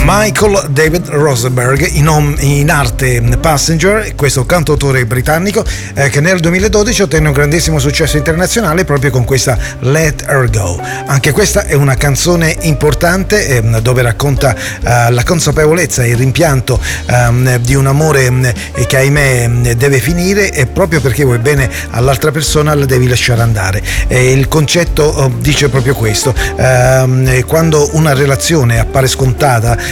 Michael David Rosenberg, in arte Passenger, questo cantautore britannico che nel 2012 ottenne un grandissimo successo internazionale proprio con questa Let Her Go. Anche questa è una canzone importante dove racconta la consapevolezza e il rimpianto di un amore che ahimè deve finire, e proprio perché vuoi bene all'altra persona la devi lasciare andare. Il concetto dice proprio questo: quando una relazione appare scontata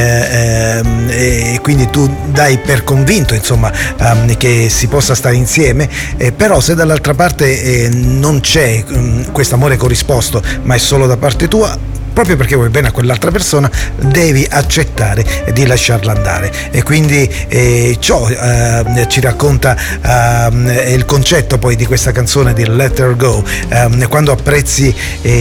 e quindi tu dai per convinto, insomma, che si possa stare insieme, però se dall'altra parte non c'è questo amore corrisposto, ma è solo da parte tua, proprio perché vuoi bene a quell'altra persona, devi accettare di lasciarla andare. E quindi ciò ci racconta il concetto poi di questa canzone di Let Her Go, quando apprezzi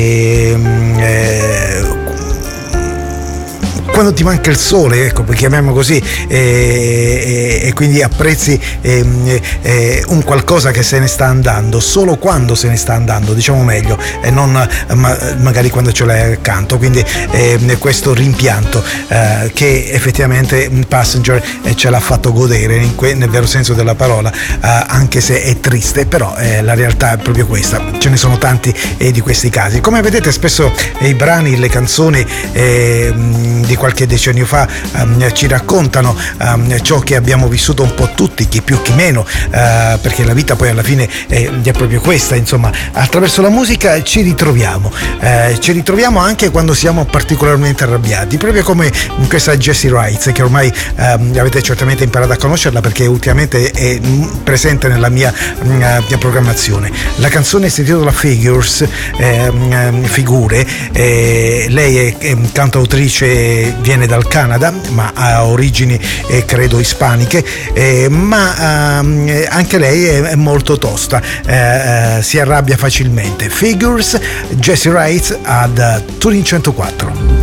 quando ti manca il sole, ecco, chiamiamo così, e quindi apprezzi un qualcosa che se ne sta andando, solo quando se ne sta andando, diciamo meglio, e non magari quando ce l'hai accanto. Quindi questo rimpianto che effettivamente Passenger ce l'ha fatto godere nel vero senso della parola, anche se è triste, però la realtà è proprio questa. Ce ne sono tanti di questi casi. Come vedete, spesso i brani, le canzoni di qualche decennio fa ci raccontano ciò che abbiamo vissuto un po' tutti, chi più chi meno, perché la vita poi alla fine è proprio questa, insomma. Attraverso la musica ci ritroviamo anche quando siamo particolarmente arrabbiati, proprio come in questa Jessie Wright, che ormai avete certamente imparato a conoscerla perché ultimamente è presente nella mia programmazione. La canzone si intitola Figures, figure. Lei è cantautrice, viene dal Canada, ma ha origini credo ispaniche, ma anche lei è molto tosta, si arrabbia facilmente. Figures, Jessie Wright ad Turin 104.